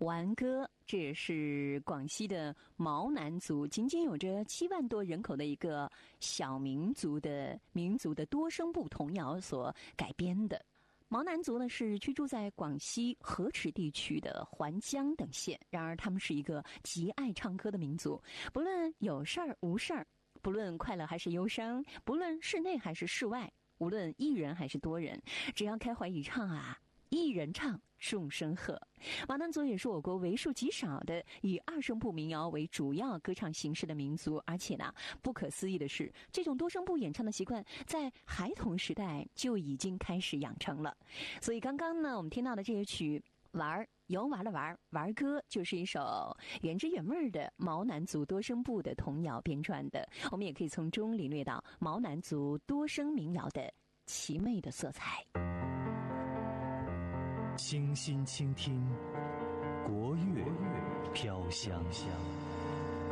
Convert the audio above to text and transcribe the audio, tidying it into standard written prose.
玩歌，这也是广西的毛南族，仅仅有着7万多人口的一个小民族的多声部童谣所改编的。毛南族呢是居住在广西河池地区的环江等县，然而他们是一个极爱唱歌的民族，不论有事儿无事儿，不论快乐还是忧伤，不论室内还是室外，无论一人还是多人，只要开怀一唱啊，一人唱众声和。毛南族也是我国为数极少的以2声部民谣为主要歌唱形式的民族，而且呢，不可思议的是，这种多声部演唱的习惯在孩童时代就已经开始养成了。所以刚刚呢，我们听到的这些曲玩游玩的玩歌，就是一首原汁原味的毛南族多声部的童谣编撰的。我们也可以从中领略到毛南族多声民谣的奇美的色彩。 清心倾听，国乐飘香。